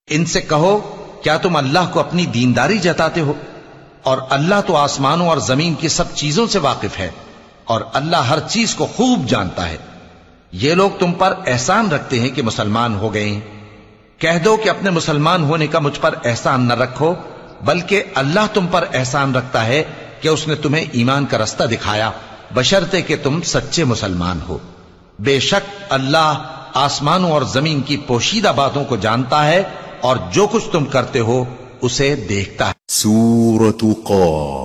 इनसे कहो, क्या तुम अल्लाह को अपनी दीनदारी जताते हो? और अल्लाह तो आसमानों और जमीन की सब चीजों से वाकिफ है और अल्लाह हर चीज को खूब जानता है। ये लोग तुम पर एहसान रखते हैं कि मुसलमान हो गए हैं। कह दो कि अपने मुसलमान होने का मुझ पर एहसान न रखो, बल्कि अल्लाह तुम पर एहसान रखता है कि उसने तुम्हें ईमान का रास्ता दिखाया, बशर्ते कि तुम सच्चे मुसलमान हो। बेशक अल्लाह आसमानों और जमीन की पोशीदा बातों को जानता है और जो कुछ तुम करते हो उसे देखता है। सूरत क़ाफ।